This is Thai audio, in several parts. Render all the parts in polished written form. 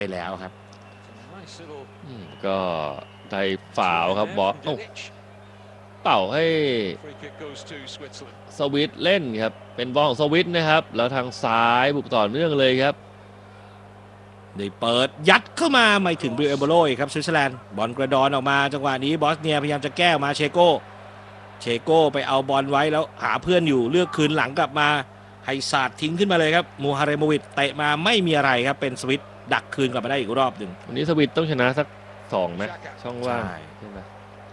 ไปแล้วครับก็ได้ฝ่าวครับบอสเป่าให้สวิตเล่นครับเป็นบอลของสวิตนะครับแล้วทางซ้ายบุกต่อเนื่องเลยครับได้เปิดยัดเข้ามาไม่ถึงบริเอโบโลครับสวิตเซอร์แลนด์บอลกระดอนออกมาจังหวะนี้บอสเนียพยายามจะแก้มาเชโก้ไปเอาบอลไว้แล้วหาเพื่อนอยู่เลือกคืนหลังกลับมาให้ศาสตร์ทิ้งขึ้นมาเลยครับมูฮาเรโมวิชเตะมาไม่มีอะไรครับเป็นสวิตดักคืนกลับมาได้อีกรอบหนึ่งวันนี้สวิตต้องชนะสัก2ไหมช่องว่างใช่ไหม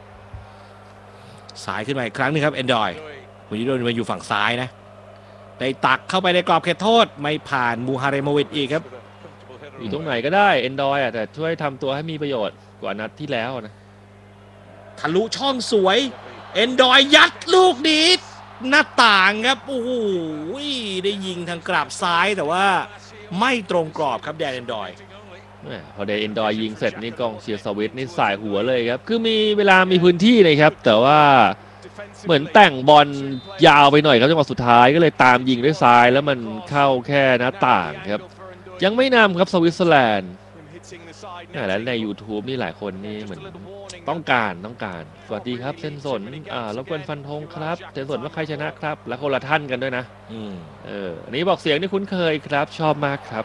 สายขึ้นมาอีกครั้งนึงครับเอนดอยวันนี้โดนมาอยู่ฝั่งซ้ายนะได้ตักเข้าไปในกรอบเขตโทษไม่ผ่านมูฮาเรโมวิชอีกครับอยู่ตรงไหนก็ได้เอนดอยแต่ช่วยทำตัวให้มีประโยชน์กว่านัดที่แล้วนะทะลุช่องสวยเอนดอยยัดลูกนี้หน้าต่างครับโอ้โหได้ยิงทางกราบซ้ายแต่ว่าไม่ตรงกรอบครับแดนเอนดอยพอเดนเอนดอยยิงเสร็จนี่กองเชียร์สวิตนี่สายหัวเลยครับคือมีเวลามีพื้นที่เลยครับแต่ว่าเหมือนแต่งบอลยาวไปหน่อยครับจังหวะสุดท้ายก็เลยตามยิงด้วยซ้ายแล้วมันเข้าแค่หน้าต่างครับยังไม่นำครับสวิตเซอร์แลนด์แล้วใน YouTube นี่หลายคนนี่เหมือนต้องการสวัสดีครับเซนสนรบกวนฟันธงครับเซนสนว่าใครชนะครับแล้วคนละท่านกันด้วยนะอันนี้บอกเสียงที่คุ้นเคยครับชอบมากครับ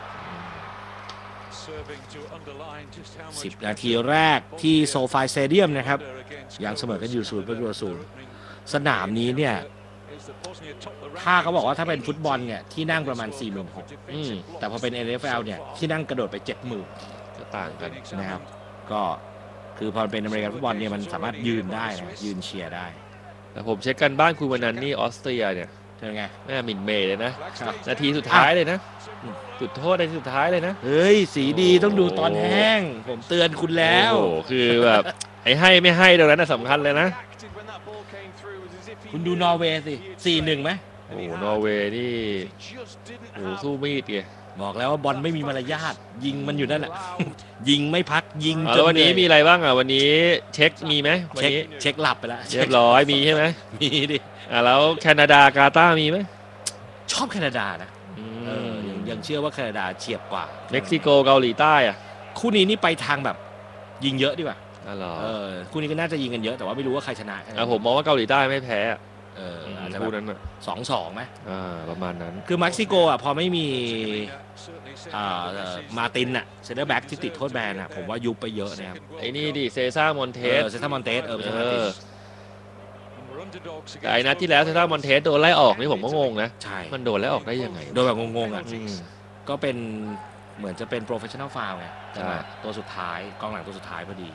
10 นาทีแรกที่โซฟายสเตเดียมนะครับยังเสมอกันอยู่0-0สนามนี้เนี่ยถ้าเขาบอกว่าถ้าเป็นฟุตบอลเนี่ยที่นั่งประมาณ 46,000แต่พอเป็น NFL เนี่ยที่นั่งกระโดดไป 70,000 ก็ต่างกันนะครับก็คือพอเป็นอเมริกันฟุตบอลเนี่ยมันสามารถยืนได้นะยืนเชียร์ได้แต่ผมเช็คกันบ้านคุณวันนั้นนี่ออสเตรียเนี่ยใช่ไงแม่หมิ่นเมย์เลยนะนาทีสุดท้ายเลยนะจุดโทษในสุดท้ายเลยนะเฮ้ยสีดีต้องดูตอนแห้งผมเตือนคุณแล้วโอ้คือแบบไอ้ให้ไม่ให้ตรงนั้นสำคัญเลยนะคุณดูนอร์เวย์สิ 4-1 ไหมโอ้นอร์เวย์นี่โอ้สู้มีดไงบอกแล้วว่าบอลไม่มีมารยาทยิงมันอยู่นั่นแหละยิงไม่พักยิงจนวันนี้มีอะไรบ้างวันนี้เช็คมีไหมวันนี้เช็คหลับไปแล้วเรียบร้อยมีใช่ไหมมีดิแล้วแคนาดากาตาร์มีไหมชอบแคนาดานะยังเชื่อว่าแคนาดาเฉียบกว่าเม็กซิโกเกาหลีใต้คู่นี้นี่ไปทางแบบยิงเยอะดีกว่าคู่นี้ก็น่าจะยิงกันเยอะแต่ว่าไม่รู้ว่าใครชนะผมมองว่าเกาหลีใต้ไม่แพ้อาจจะคู่นั้น 2-2ไหมประมาณนั้นคือเม็กซิโกพอไม่มีมาตินเซนเตอร์แบ็กที่ติดโทษแบนผมว่ายุบไปเยอะนะครับไอ้นี่ดิเซซ่ามอนเทสแต่ไอ้นัดที่แล้วเซซ่ามอนเทสโดนไล่ออกนี่ผมก็งงนะใช่มันโดนไล่ออกได้ยังไงโดนแบบงงก็เป็นเหมือนจะเป็นโปรเฟชชั่นอลฟาวล์ไงตัวสุดท้ายกองหลังตัวสุดท้ายพอดี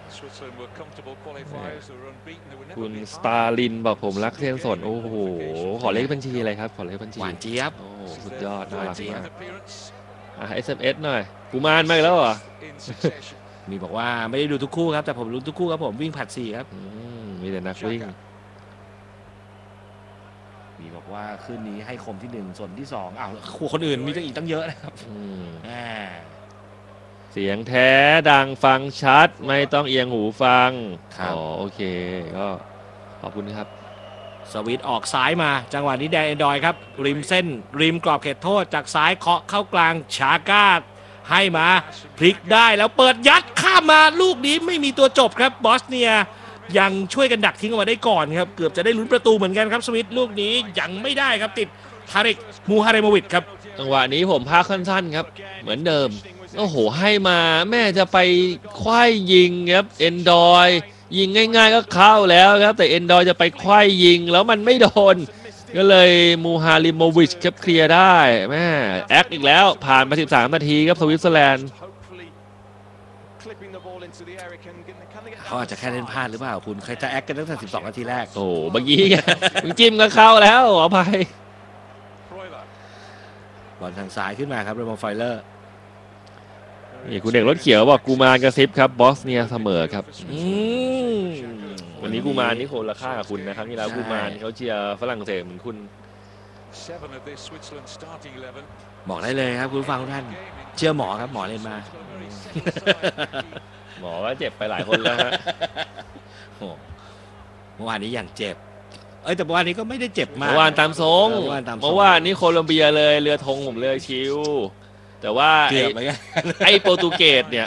คุณสตาลินบอกผมรักเซนสนโอ้โหขอเลขบัญชีอะไรครับขอเลขบัญชีหวานเจี๊ยบโอ้สุดยอดน่ารักมากSMS หน่อยกูมานมาแล้วเหรอมีบอกว่าไม่ได้ดูทุกคู่ครับแต่ผมรู้ทุกคู่ครับผมวิ่งผัด4ครับมีแต่นักวิ่งมีบอกว่าคืนนี้ให้คมที่1ส่วนที่2คนอื่นมีอีกตั้งเยอะนะครับเสียงแท้ดังฟังชัดไม่ต้องเอียงหูฟังโอเคก็ขอบคุณครับสวิตออกซ้ายมาจังหวะนี้แดนเอนดอยครับริมเส้นริมกรอบเขตโทษจากซ้ายเคาะเข้ากลางชาก้าให้มาพลิกได้แล้วเปิดยัดข้ามมาลูกนี้ไม่มีตัวจบครับบอสเนียยังช่วยกันดักทิ้งออกมาได้ก่อนครับเกือบจะได้ลุ้นประตูเหมือนกันครับสวิตลูกนี้ยังไม่ได้ครับติดทาริกมูฮาเรโมวิชครับจังหวะนี้ผมพาสั้นๆครับเหมือนเดิมโอ้โหให้มาแม่จะไปคว้ายยิงครับเอนดอยยิงง่ายๆก็เข้าแล้วครับแต่เอนดอยจะไปคว้ายยิงแล้วมันไม่โดนก็เลยมูฮาริโมวิชครับเคลียร์ได้แม่แอคอีกแล้วผ่านมา13 นาทีครับสวิตเซอร์แลนด์เขาอาจจะแค่เล่นพลาดหรือเปล่าคุณใครจะแอคกันตั้งแต่12 นาทีแรกโอ้เมื่อกี้จิ้มก็เข้าแล้วขออภัยบอลทางซ้ายขึ้นมาครับเรมอนไฟเลอร์นี่คุณเด็กรถเขียวบอกกูมารกระซิบครับบอสเนียเสมอครับวันนี้กูมารนี่คนละค่ากับคุณนะครับที่แล้วกูมารเขาเชียร์ฝรั่งเศสเหมือนคุณบอกได้เลยครับคุณฟังท่านเชื่อหมอครับหมอเล่นมาหมอก็เจ็บไปหลายคนแล้วฮะเมื่อวานนี้อย่างเจ็บแต่เมื่อวานนี้ก็ไม่ได้เจ็บมากเมื่อวานตามทรงเมื่อวานนี้โคลอมเบียเลยเรือธงผมเลยชิวแต่ว่าเกือบเหมือนกันไอ้โปรตุเกสเนี่ย